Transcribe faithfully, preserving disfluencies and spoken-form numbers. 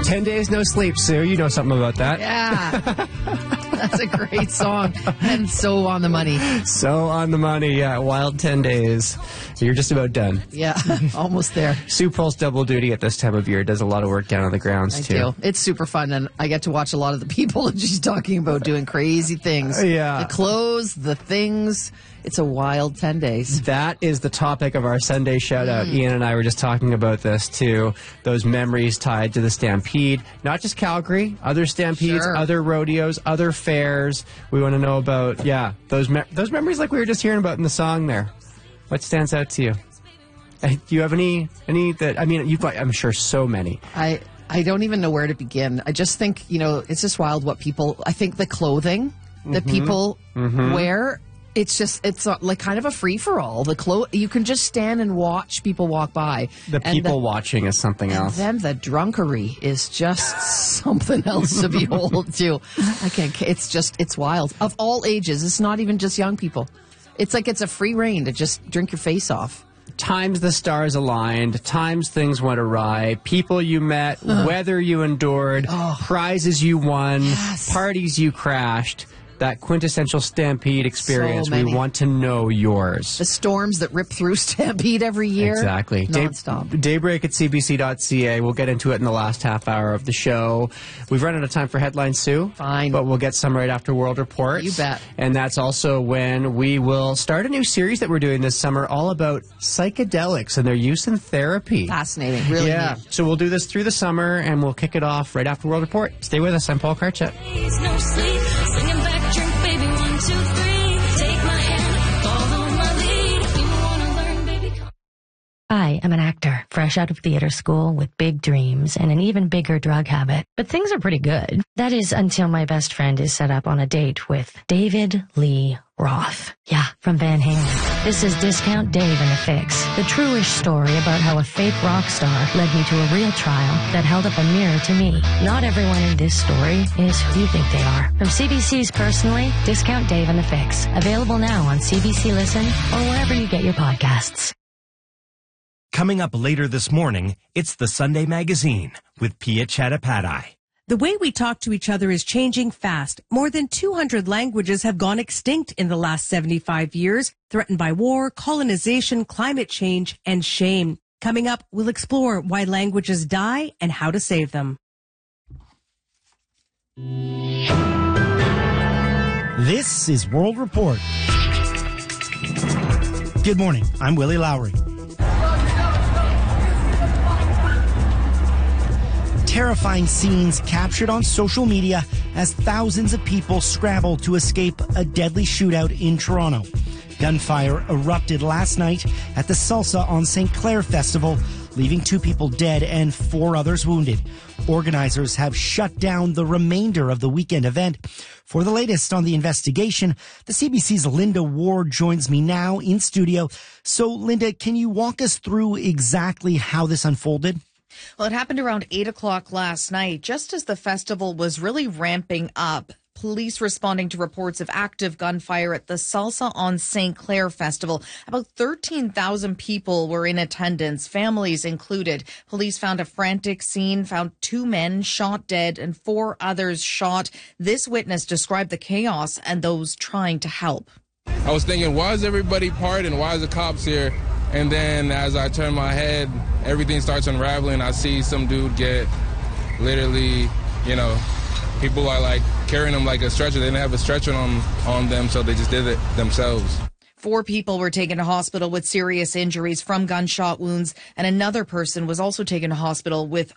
ten days no sleep, Sue. You know something about that. Yeah. That's a great song. And so on the money. So on the money, yeah. Wild ten days. You're just about done. Yeah, almost there. Sue pulls double duty at this time of year. Does a lot of work down on the grounds, I too. do. It's super fun, and I get to watch a lot of the people that she's talking about doing crazy things. Yeah. The clothes, the things. It's a wild ten days. That is the topic of our Sunday shout-out. Mm. Ian and I were just talking about this, too. Those memories tied to the Stampede. Not just Calgary, other Stampedes, Sure. other rodeos, other fairs. We want to know about, yeah, those me- those memories like we were just hearing about in the song there. What stands out to you? Uh, do you have any, any that, I mean, you've got, I'm sure, so many. I, I don't even know where to begin. I just think, you know, it's just wild what people, I think the clothing that Mm-hmm. people Mm-hmm. wear, it's just, it's uh, like kind of a free-for-all. The clo- You can just stand and watch people walk by. The And people the, watching is something and else. then the drunkery is just something else to behold, too. I can't, it's just, it's wild. Of all ages, it's not even just young people. It's like it's a free reign to just drink your face off. Times the stars aligned, times things went awry, people you met, weather you endured, Oh. prizes you won, Yes. parties you crashed. That quintessential Stampede experience. So We many. want to know yours. The storms that rip through Stampede every year. Exactly. Day- Nonstop. Daybreak at C B C dot C A. We'll get into it in the last half hour of the show. We've run out of time for headlines, Sue. Fine. But we'll get some right after World Report. You bet. And that's also when we will start a new series that we're doing this summer all about psychedelics and their use in therapy. Fascinating. Really Yeah. neat. So we'll do this through the summer and we'll kick it off right after World Report. Stay with us. I'm Paul Karchuk. No sleep, singing back, drink, baby, one, two, three. Take my hand, follow my lead. If you wanna learn, baby, come. I am an actor, fresh out of theater school with big dreams and an even bigger drug habit. But things are pretty good. That is until my best friend is set up on a date with David Lee Roth. Yeah, from Van Halen. This is Discount Dave and the Fix, the truish story about how a fake rock star led me to a real trial that held up a mirror to me. Not everyone in this story is who you think they are. From C B C's Personally, Discount Dave and the Fix. Available now on C B C Listen or wherever you get your podcasts. Coming up later this morning, it's the Sunday Magazine with Pia Chattopadhyay. The way we talk to each other is changing fast. More than two hundred languages have gone extinct in the last seventy-five years, threatened by war, colonization, climate change, and shame. Coming up, we'll explore why languages die and how to save them. This is World Report. Good morning. I'm Willie Lowry. Terrifying scenes captured on social media as thousands of people scramble to escape a deadly shootout in Toronto. Gunfire erupted last night at the Salsa on Saint Clair Festival, leaving two people dead and four others wounded. Organizers have shut down the remainder of the weekend event. For the latest on the investigation, the C B C's Linda Ward joins me now in studio. So, Linda, can you walk us through exactly how this unfolded? Well, it happened around eight o'clock last night, just as the festival was really ramping up. Police responding to reports of active gunfire at the Salsa on Saint Clair Festival. About thirteen thousand people were in attendance, families included. Police found a frantic scene, found two men shot dead and four others shot. This witness described the chaos and those trying to help. I was thinking, why is everybody partying? Why is the cops here? And then as I turn my head, everything starts unraveling. I see some dude get literally, you know, people are like carrying him like a stretcher. They didn't have a stretcher on, on them, so they just did it themselves. Four people were taken to hospital with serious injuries from gunshot wounds, and another person was also taken to hospital with